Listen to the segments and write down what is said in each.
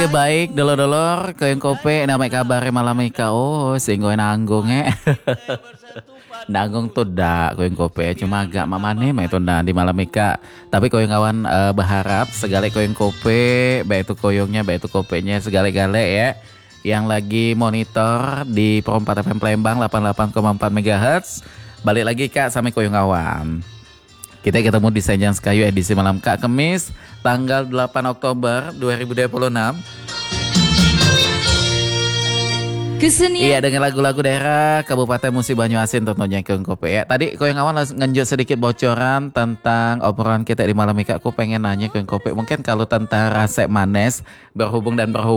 Baik, dolor-dolor, kayong kope, namay kabare malam ikaw, singgoy nanggung nanggung tuh dak kayong kope, cuma agak mamane may tunda di malam ika. Tapi kayong kawan berharap segala kayong kope, baik itu koyongnya, baik itu kopenya, segala-gala ya. Yang lagi monitor di Pro 4 FM Palembang 88,4 MHz. Balik lagi Kak sama koyong kawan. Kita ketemu di Senjang Sekayu edisi malam Kak Kemis tanggal 8 Oktober 2026. Kesenian. Iya, dengan lagu-lagu daerah Kabupaten Musi Banyuasin tentunya Kang Kope ya. Tadi kau yang awal ngenjot sedikit bocoran tentang obrolan kita di malam ini. Aku pengen nanya Kang Kope, mungkin kalau tentang rasa manis berhubung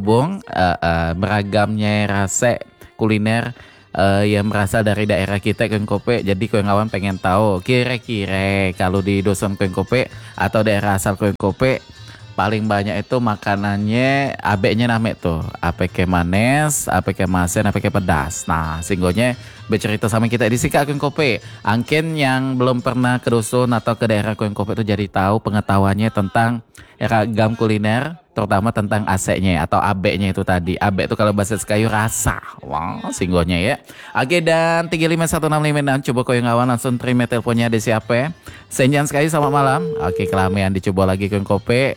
beragamnya rasa kuliner yang berasal dari daerah kita Kang Kope. Jadi kau yang awan pengen tahu kira-kira kalau di Dusun Kang Kope atau daerah asal Kang Kope paling banyak itu makanannya abeknya name tuh apeke manis, apeke masen, apeke pedas. Nah singgonya bercerita sama kita di Sika Kang Kope. Angkin yang belum pernah ke dusun atau ke daerah Kang Kope itu jadi tahu pengetahuannya tentang ragam kuliner, terutama tentang aseknya atau abeknya itu tadi. Abek itu kalau bahasa Sekayu rasa. Wow, singgonya ya. Oke, dan 35165 coba kau yang awan langsung terima teleponnya ada siapa? Senjang Sekayu selamat malam. Oke, kelamian dicoba lagi Kang Kope.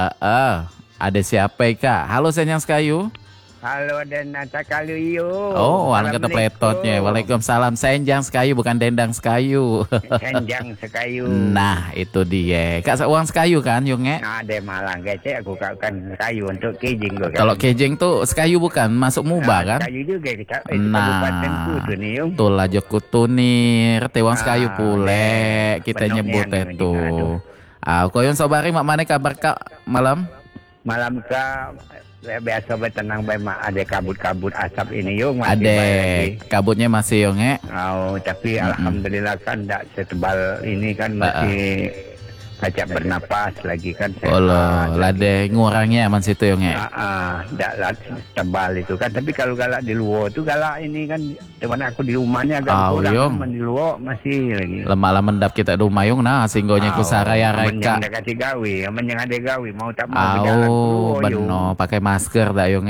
Ada siapa Kak? Halo Senjang Sekayu. Halo dan Nata Kaluyo. Oh, alang kata pletotnya. Waalaikumsalam. Senjang Sekayu bukan Dendang Sekayu. Senjang Sekayu. Nah, itu dia. Kak uang Sekayu kan, Yung? Ada malang kece aku kan kayu untuk kejing gue. Kalau kejing tuh Sekayu bukan masuk Muba kan? Kayu juga kita. Nah, tuh nih Yung. tuh lah Jokutunir, Tewang Sekayu pule kita nyebut penuhnya itu. Koyon sobari mak mana kabar Kak malam? Malam biasa bertenang ada kabut-kabut asap ini Yung. Ada kabutnya masih Yung Oh, tapi alhamdulillah kan tidak setebal ini kan masih ajak bernapas lagi kan. Oh loh, lade ngurangnya aman situ Yung tidak tebal itu kan. Tapi kalau galak di luar tuh galak ini kan. Teman aku di rumahnya agak kurang. Yung. Di luar masih lagi. Lemah mendap kita rumah Yung. Nah singgonya ku saraya reka. Yang kasih gawe, yang ada gawe mau tak mau berjalan keluar beno pakai masker dah Yung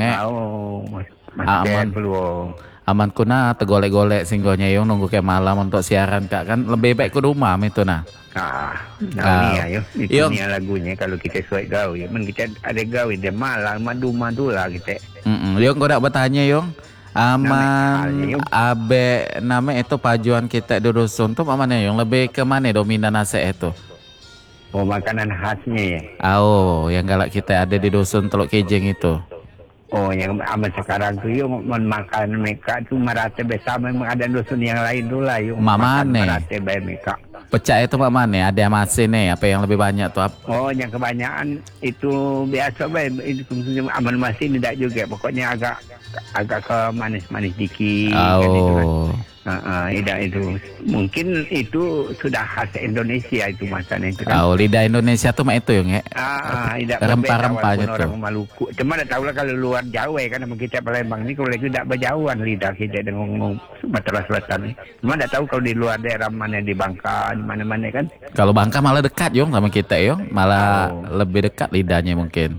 masker keluar. Aman kuna tegolek-golek singgonya Yung nunggu ke malam untuk siaran Kak kan lebih baik ke rumah itu nah. Ini ya itu nih lagunya kalau kita suai gawe. Men kita ada gawe dia malam madu lah kita. Yung kau nak bertanya Yung. Aman abe nama itu pajuan kita di dusun tuh mana Yung lebih ke mana dominan nasi itu? Oh makanan khasnya ya. Oh yang galak kita ada di dusun Teluk Kejing itu. Oh yang aman sekarang tuh Yung makan mereka tuh merata bersama memang ada dusun yang lain dulu lah Yung. Mamane. Merata baik mereka. Pecah itu mana? Ada masih nih apa yang lebih banyak tuh? Oh yang kebanyakan itu biasa baik itu aman masih tidak juga. Pokoknya agak ke manis-manis dikit. Oh. Kan, itu kan. Itu mungkin itu sudah khas Indonesia itu makanan itu kan. Oh lidah Indonesia tuh mah itu Yung rempah-rempahnya tuh. Orang Maluku. Cuma tidak tahu lah kalau luar Jawa kan kita Palembang ini kalau itu tidak berjauhan lidah kita dengan ngomong Sumatera Selatan. Cuma tidak tahu kalau di luar daerah mana di Bangka di mana-mana kan. Kalau Bangka malah dekat Yung sama kita Yung, malah lebih dekat lidahnya mungkin.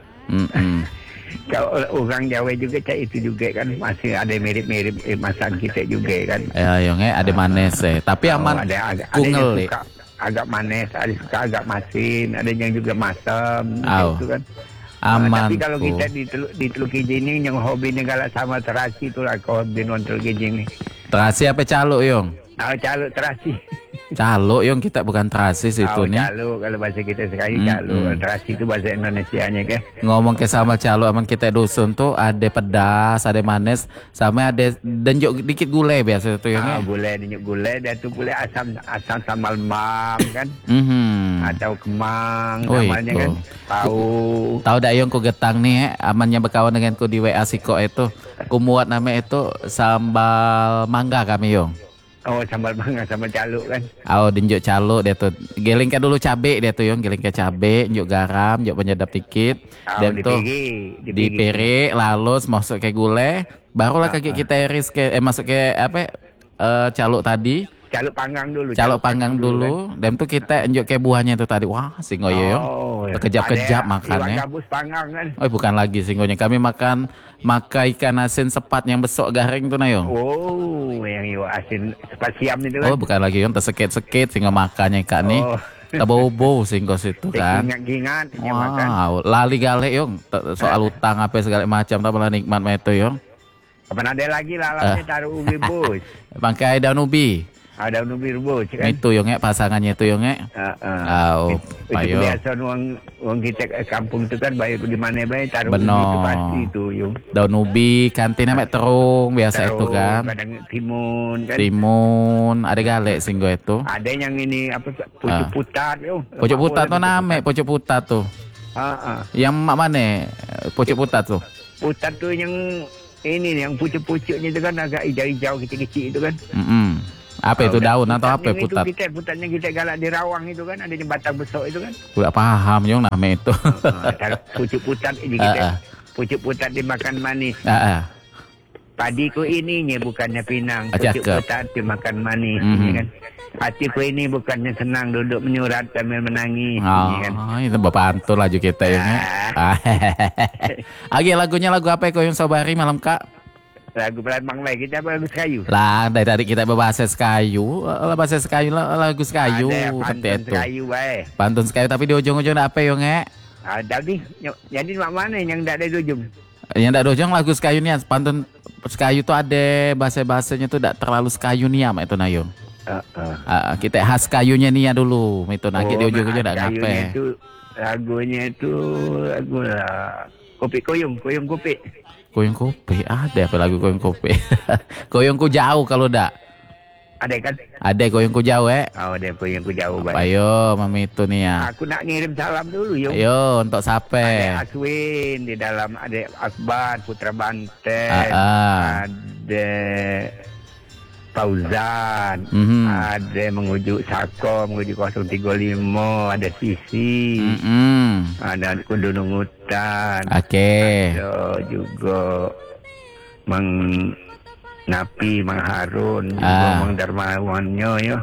Kalau orang Jawa juga itu juga kan masih ada mirip-mirip masakan kita juga kan. Ya Yung ada manis tapi aman kungel agak manis, ada suka agak masin, ada yang juga masam gitu kan. Aman. Tapi kalau kita di Teluk Kejing ini yang hobinya galak sama terasi itulah hobi non Teluk Kejing nih. Terasi apa calo Yung? Calo terasi. Calo Yung kita bukan terasi situ nih. Calo kalau bahasa kita sekali calo. Terasi itu bahasa Indonesianya kan. Ngomong ke sama calo aman kita dusun tuh ada pedas, ada manis, sama ada denjuk dikit gulai biasa tuh Yung gulai denjuk gulai dan tuh gulai asam sambal mam kan. Atau kemang namanya kan. Tahu dak Yung ku getang nih amannya berkawan dengan ku di WA Siko itu. Ku muat nama itu sambal mangga kami Yung. Oh sambal mangga sama calo kan. Oh denjuk calo dia tuh. Gelingkan dulu cabe dia tuh Yung, gelingkan cabe, njuk garam, njuk penyedap dikit. Dan tuh dipiri lalu masuk ke gulai, barulah kaki kita iris ke masuk ke apa calo tadi. caluk panggang dulu. Calok panggang dulu. Dan tuh kita enjuk ke buahnya itu tadi. Wah, singo yo. Terkejap-kejap makannya. Iwan gabus panggang kan. Oh, bukan lagi singonya. Kami makan ikan asin sepat yang besok garing tuh Nayong. Oh, yang iwa asin sepat siam itu kan. Oh, bukan lagi Yong, tersekit-sekit sehingga makannya ikan nih. Oh. Kebobo singko situ kan. Ingat-ingat makan. Wow, lali gale Yong. Soal utang apa segala macam tak malah nikmat itu Yong. Kapan ada lagi lah alamnya taruh ubi bus. Bangkai daun ubi. Ada ubi rebus kan. Itu Yong pasangannya itu Yong. Oh, Itu ayo. biasa uang kita ke kampung itu kan bayar di mana bayar taruh ubi Benar. itu pasti itu yung. Daun ubi, kantinnya mek terung biasa itu kan. Kadang timun kan. Timun, ada gale singgo itu. Ada yang ini apa pucuk putat yung. Pojok putat tuh name, pojok putat tuh. Yang mana? Pojok putat tuh. Putat tuh yang ini yang pucuk-pucuknya itu kan agak hijau-hijau kecil-kecil itu kan. Apa itu daun atau apa Itu putat? putatnya kita galak di rawang itu kan ada batang besar itu kan. Udah paham Yong nama itu. Pucuk putat ini kita. Pucuk putat dimakan manis. Padiku ininya bukannya pinang. Pucuk putat dimakan manis ini kan. Hatiku ini bukannya senang duduk menyurat sambil menangis ini kan. Itu bapak antul laju kita Yong. Agi lagunya lagu apa Koyong Sobari malam Kak? Lagu Palembang lagi kita lagu Sekayu. Lah dari tadi kita berbahasa Sekayu, bahasa Sekayu lagu Sekayu Ada seperti pantun itu. Sekayu bae. Pantun Sekayu tapi di ujung-ujung apa Yong? Ada nih. Jadi mana yang tidak ada di ujung? Yang tidak dojong lagu Sekayu nih, pantun Sekayu tuh ada bahasa-bahasanya tuh tidak terlalu Sekayu nih ama itu Nayong. Kita khas kayunya nih ya dulu, itu nanti di ujung-ujung tidak ngapain. Lagunya itu lagu lah. Kopi koyong kopi. Koyong kopi, ada apa lagu koyong kopi? Koyongku jauh kalau dak. Ada kan? Ada koyongku jauh Oh, ada koyongku jauh baik. Ayo mami itu nih ya. Aku nak ngirim salam dulu yuk. Ayo untuk siapa? Ada Aswin di dalam, ada Akbar Putra Banten, ada Fauzan, ada mengujuk Sako, mengujuk 035, ada Sisi, ada Kundunung Hutan, ada juga Mang Napi, Mang Harun, juga Mang Darmawannya ya.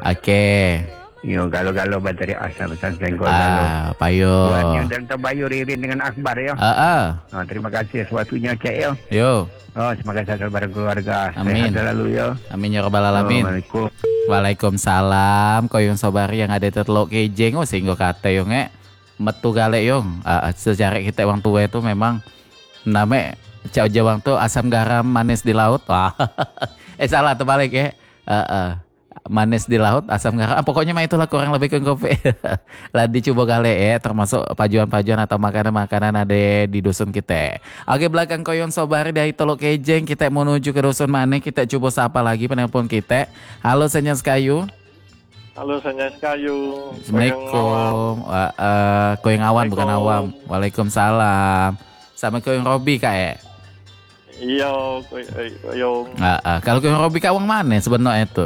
Yo galo-galo bateri asal pesantren galo. Payo. Buatnya dan terbayu Ririn dengan Akbar ya. Terima kasih sesuatunya Cek ya. Yo. Semoga sehat bareng keluarga. Amin. Sehat selalu ya. Amin ya rabbal alamin. Waalaikumsalam. Koyong Sobari yang ada telok kejeng sehingga kata yong metu gale yong. Secara kita wang tua itu memang name cau jawang tuh asam garam manis di laut. Salah terbalik ya. Manis di laut, asam garam. Pokoknya mah itulah kurang lebih ke kopi. Lah dicoba kali termasuk pajuan-pajuan atau makanan-makanan ada di dusun kita. Oke, belakang Koyong Sobari dari Teluk Kejeng kita menuju ke dusun mana? Kita coba sapa lagi penelpon kita. Halo Senyas Kayu. Halo Senyas Kayu. Assalamualaikum. Koyong Awan bukan Awam. Waalaikumsalam. Sama Koyong Robi Kak Iya, Koyong. Kalau Koyong Robi Kak wang mana sebenarnya itu?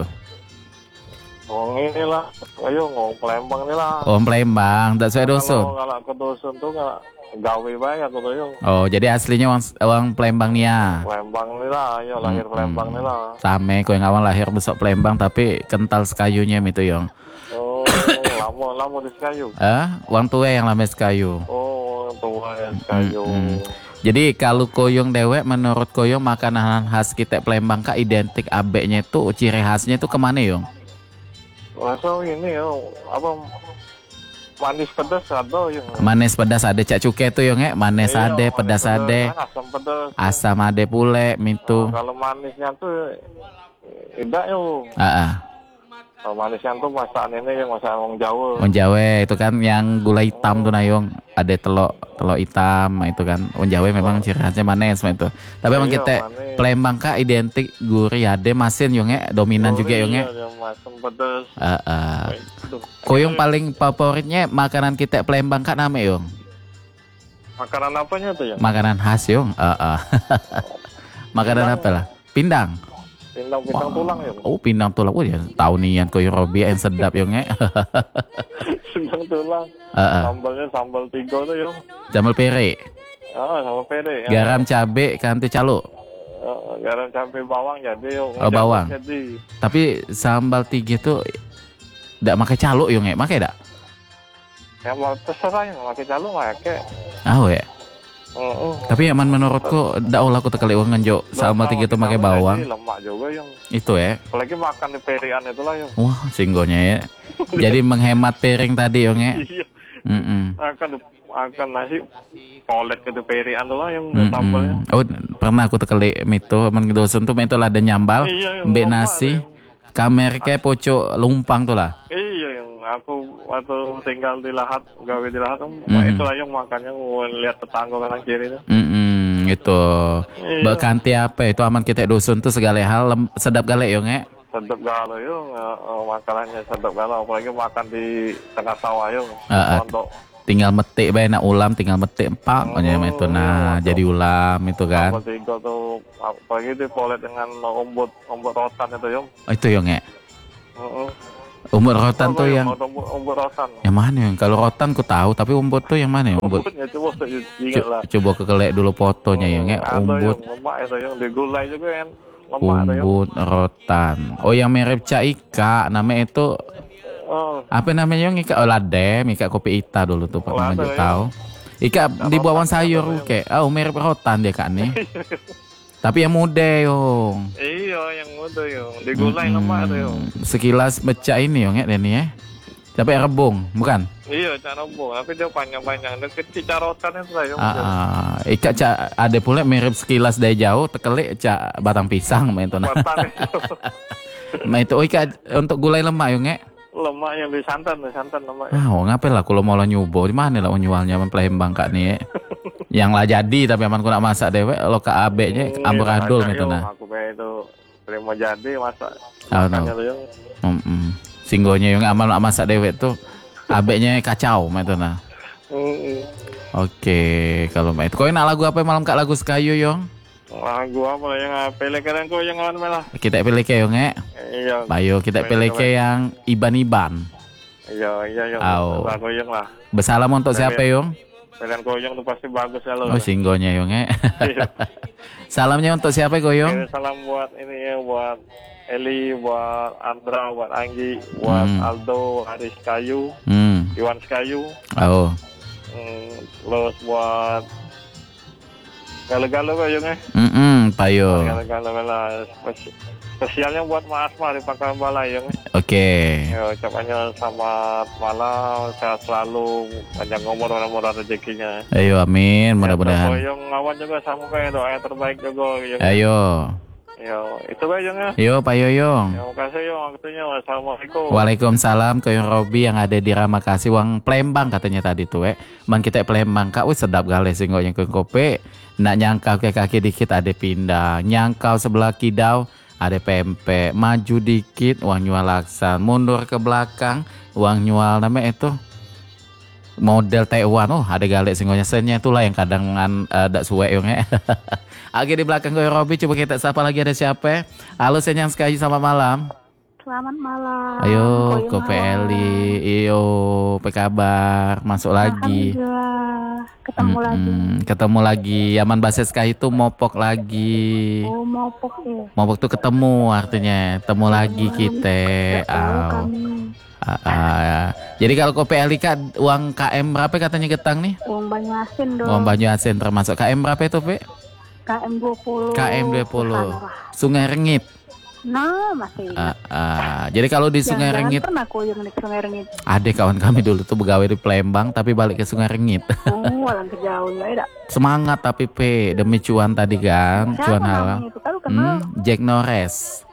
Inilah, ayo ngomong Palembang nih lah. Palembang, tak sesuai dusun. Kalau ke dusun tuh nggak gawe banget tuh yong. Jadi aslinya orang Palembang nih ya. Palembang nih lah, ayo lahir Palembang nih lah. Sama, kau yang awal lahir besok Palembang tapi kental sekayunya itu yong. Lama di Sekayu. Wang tua yang lama Sekayu. Tua yang Sekayu. Jadi kalau koyong dewek menurut koyong makanan khas kita Palembang kak identik abeknya itu ciri khasnya itu kemana yong? Masa ini apa manis pedas ada yang manis pedas ada cak cukai tuh yang manis ada pedas ada asam pedas asam ada pule mintu. Kalau manisnya tuh tidak yo. Kalau manisnya tuh masakan ini yang masakan orang Jawa. Orang Jawa itu kan yang gula hitam tuh nayong ada telok hitam itu kan orang Jawa memang ciri khasnya manis itu. Tapi emang kita Palembang kak identik gurih ada masin yong dominan juga yong asam pedas. Koyong paling favoritnya makanan kita Palembang kak nama yong. Makanan apanya tuh ya? Makanan khas yong. Makanan apa lah? Pindang tulang ya. Pindang tulang. Ya tahu nian Koyong Robi yang sedap yong Pindang tulang. Sambalnya sambal 3 tuh yong. Sambal pere. Sambal pere. Garam cabe kanti calo. garam cabai bawang jadi. Oh bawang. Jadi. Tapi sambal tige tuh ndak pakai calo yo nggak, pakai dak? Ya mau terserah yang pakai calo pakai. Oh ya. Tapi aman menurutku ndak olah aku tekali uang nganjo sambal tige tuh pakai bawang. Lemak juga yang. Itu ya. Apalagi makan di perian itulah yang. Wah singgonya ya. Jadi menghemat piring tadi yo nggak. Akan nasi polet ke perian tuh lah yang sambalnya. Oh pernah aku tekali itu aman dosen tuh itu lah ada nyambal, mbak nasi, kamer kayak pocok lumpang tuh lah. Iya yang aku waktu tinggal di Lahat, gawe di Lahat, itulah yang makannya lihat tetangga kanan kiri itu. Itu. Mbak kanti apa itu aman kita dosen tuh segala hal sedap gale yo nge. Sedap galau yo, makanannya sedap galau, apalagi makan di tengah sawah yo. Untuk tinggal metik bae nak ulam tinggal metik empak itu nah jadi ulam itu kan. Apa tiga tuh apalagi di polet dengan umbut rotan itu yo. Itu yo nge. Umbut rotan tuh yang umbut rotan. Yang mana yang kalau rotan ku tahu tapi umbut tuh yang mana ya umbut? Coba kekelek dulu fotonya ya nge umbut. Lemak itu yang digulai juga kan. Umbut rotan. Oh yang mirip caika namanya itu apa namanya yang ika ladem, ika kopi ita dulu tuh Pak Manjo tahu. Ika di bawang sayur kayak mirip rotan dia kan nih. Tapi yang muda yung. Iya yang muda yung. Digulai lemak tuh yung. Sekilas beca ini yung ya Denny ya. Tapi rebung bukan? Iya cara rebung. Tapi dia panjang-panjang. Dia kecil rotan itu lah yung. Ika ada pula mirip sekilas dari jauh tekelik cak batang pisang main tuh. Batang itu. Main itu ika untuk gulai lemak yung ya. Lemak yang disantan lemak. Ngapain lah kalau mau nyubo di mana lah nyualnya Palembang kak nih. Yang lah jadi tapi aman ku nak masak dewek lo ke abeknya amburadul gitu nah. Aku kayak itu terima jadi masak. Singgonya yang aman nak masak dewek tuh abeknya kacau gitu nah. Oke, kalau itu kau nak lagu apa malam kak lagu Sekayu yong? Lagu apa yang pilih keren kau yang mana malah? Kita pilih ke yong Iya. Bayo kita pilih ke yang Iban. Iya yang lagu yang lah. Bersalam untuk siapa yong? Pilihan koyong tuh pasti bagus ya lo. Oh singgonya yong Salamnya untuk siapa koyong? Salam buat ini ya buat Eli, buat Andra, buat Anggi, buat Aldo, Aris Kayu, Iwan Kayu. Terus buat Galau-galau koyong Payo. Galau-galau spesialnya buat Mas Asma di Pangkalan Balai yang. Oke. Ucapannya selamat malam, sehat selalu, panjang umur, mudah-mudahan rezekinya. Ayo amin, mudah-mudahan. Yang ngawan juga sama kayak doa yang terbaik juga. Ayo. Yo, itu aja ya. Yo, Pak Yoyong. Terima kasih yo waktunya. Wassalamualaikum. Waalaikumsalam ke Yung Robi yang ada di Ramakasih, Wang Palembang katanya tadi tuh Man kita Palembang kak, sedap gale singgo yang kopi. Nak nyangkau ke kaki dikit ada pindah, nyangkau sebelah kidau ada pempek, maju dikit uang nyual laksan, mundur ke belakang uang nyual namanya itu model Taiwan. Ada galek singgonya senya itulah yang kadang ada suwe yung Agi di belakang gue Robi, coba kita sapa lagi ada siapa? Halo Senyang Sekayu, selamat malam. Selamat malam. Ayo Kopi Eli, iyo apa kabar? Masuk lagi. Ketemu lagi. Yaman Bases Sekayu itu mopok lagi. Oh mopok ya. Mopok tuh ketemu artinya, temu lagi kita. Jadi kalau Kopi Eli kan uang KM berapa katanya getang nih? Uang Banyuasin dong. Uang Banyuasin termasuk KM berapa itu Pe? KM 20. KM 20. Sungai Rengit. Nah masih. Jadi kalau di Sungai Rengit. Pernah aku yang di Sungai Rengit. Ada kawan kami dulu tuh begawe di Palembang tapi balik ke Sungai Rengit. Walang kejauh ya. Semangat tapi Pe demi cuan tadi kan. Siapa cuan halal. Jack Norris.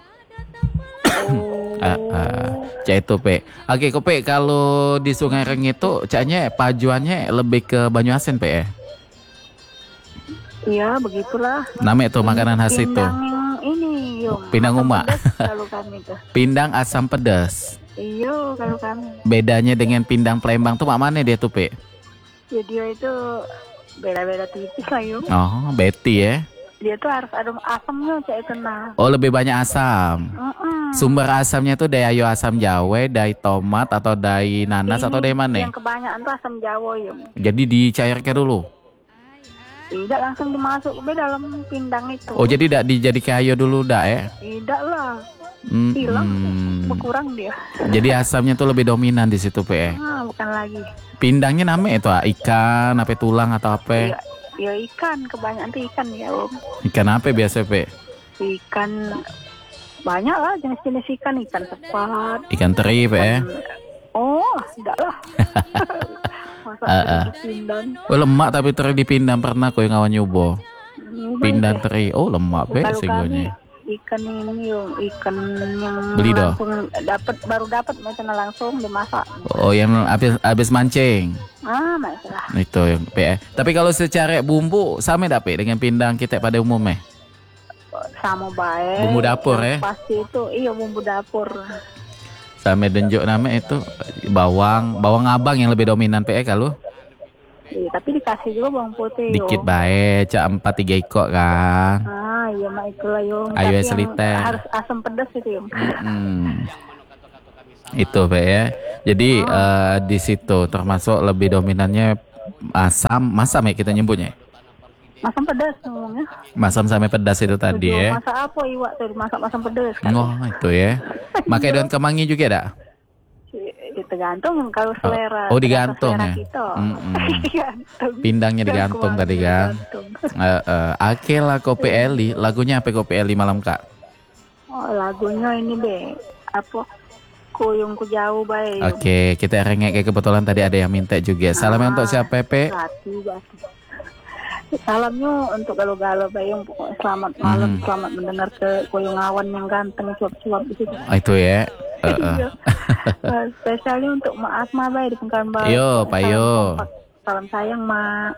Cak itu Pe. Oke Pe kalau di Sungai Rengit tuh caknya pajuannya lebih ke Banyuasin Pe ya. Iya begitulah. Namanya tuh makanan khas itu. Ini yo. Pindang umak. Kalau kami tuh. Pindang asam pedas. Iya kalau kami. Bedanya dengan pindang Palembang tuh mana dia tuh Pe? Ya dia itu beda-beda tipis lah yo. Oh Betty ya. Dia tuh harus ada asamnya cak kenal. Oh lebih banyak asam. Sumber asamnya tuh dari ayo asam jawa, dari tomat atau dari nanas atau dari mana? Yang kebanyakan tuh asam jawa yo. Jadi dicairkan dulu. Tidak langsung dimasuk ke dalam pindang itu. Oh jadi tidak dijadi kayu dulu dah ya? Tidak lah. Hilang, berkurang dia. Jadi asamnya tuh lebih dominan di situ pe. Bukan lagi. Pindangnya namanya itu ikan, apa tulang atau apa? Ya ikan, kebanyakan tuh ikan ya Om. Ikan apa biasa pe? Ikan banyak lah jenis-jenis ikan sepat. Ikan teri pe? Oh, tidak lah. Masa pindang. Oh lemak tapi teri dipindang pernah kau yang ngawan nyobo. Pindang teri, oh lemak pe singgonya. Ikan ini ikan yang beli doh. Baru dapat macam langsung dimasak. Oh yang habis mancing. Masalah. Itu yang pe. Tapi kalau secara bumbu sama tak pe dengan pindang kita pada umumnya? Sama baik. Bumbu dapur ya? Pasti itu bumbu dapur. Sama denjuk nama itu bawang abang yang lebih dominan pe kalau. Iya, tapi dikasih juga bawang putih. Dikit baik, 4-3 ikut kan. Iya mak itulah yo. Ayo seliter. Harus asam pedas itu yo. Itu pe ya. Jadi di situ termasuk lebih dominannya masam ya kita nyebutnya. Masam pedas ngomongnya. Masam sampai pedas itu tadi ya. Masak apa iwak tuh dimasak masam pedas kan. Oh itu ya. Makai daun kemangi juga dak? Tergantung kalau selera. Oh digantung selera ya. Digantung. Pindangnya digantung tadi kan. Oke lah Kopi Eli. Lagunya apa Kopi Eli malam kak? Oh lagunya ini be apa? Kuyungku jauh baik. Oke kita rengek kebetulan tadi ada yang minta juga. Salamnya untuk siapa Pepe? Salamnya untuk galau-galau bayang pokoknya selamat malam, selamat mendengar ke Koyong Awan yang ganteng cuap-cuap di situ. Itu ya. Spesialnya untuk Mak Asma bay di Pekanbaru. Yo, Payo. Salam sayang Mak.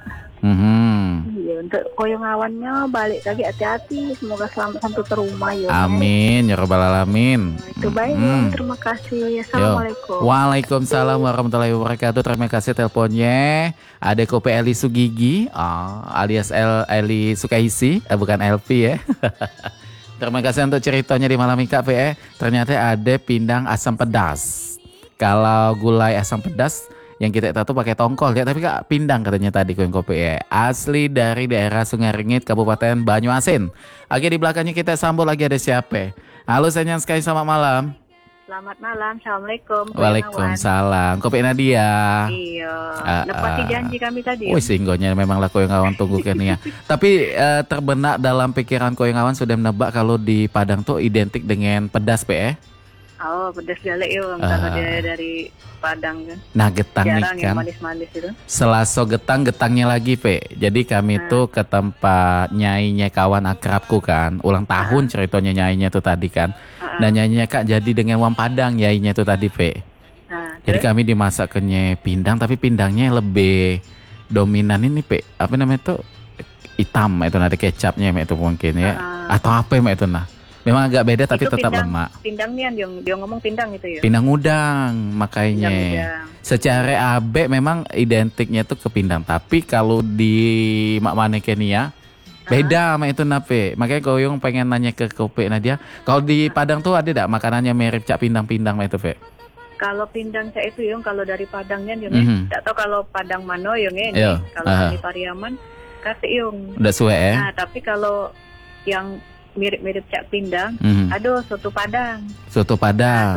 Iya, untuk Koyong Awannya balik lagi hati-hati, semoga selamat sampai ke rumah ya. Amin ya rabbal alamin. Itu baik, terima kasih. Assalamualaikum. Waalaikumsalam warahmatullahi wabarakatuh. Terima kasih teleponnya. Ada Kopi Eli Sugigi, alias Eli Sukaisi, bukan LP ya. Terima kasih untuk ceritanya di malam ini Kak PE. Ternyata ada pindang asam pedas. Kalau gulai asam pedas yang kita tahu pakai tongkol ya, tapi Kak pindang katanya tadi Kopi PE. Asli dari daerah Sungai Ringit, Kabupaten Banyuasin. Oke di belakangnya kita sambut lagi ada siapa? Halo Senyan Sky, selamat malam. Selamat malam, Assalamualaikum. Waalaikumsalam. Kopi Nadia. Iya. Nepati janji kami tadi. Singgonya memang lah Koyong Awan tunggu Kenia. Tapi terbenak dalam pikiran Koyong Awan sudah menebak kalau di Padang tuh identik dengan pedas pe. Oh pedas galak yo. Kalau dia dari Padang kan. Nah getang nih jarang kan. yang manis-manis itu. Selaso getangnya lagi pe. Jadi kami tuh ke tempat nyainya kawan akrabku kan. Ulang tahun ceritanya nyainya tuh tadi kan. Dan nyanyinya Kak jadi dengan wang Padang nyainya tuh tadi pe. Jadi kami dimasak kenyai pindang, tapi pindangnya lebih dominan ini pe. Apa namanya tuh hitam itu ada kecapnya itu mungkin ya. Atau apa itu nah. Memang agak beda tapi itu tetap pindang, lemak. Pindangnya dia ngomong pindang itu ya. Pindang udang makanya. Pindang udang. Secara abe memang identiknya tuh ke pindang, tapi kalau di Mak Mane Kenia beda sama itu nape. Makanya Koyong pengen nanya ke Kopi Nadia, kalau di Padang tuh ada tidak makanannya mirip cak pindang-pindang itu pe? Kalau pindang saya itu yung kalau dari Padangnya yung tak tahu kalau Padang mano yung ini. Kalau di Pariaman kasih yung. Udah suwe ya. Nah, tapi kalau yang mirip-mirip cak pindang, aduh soto Padang. Soto Padang.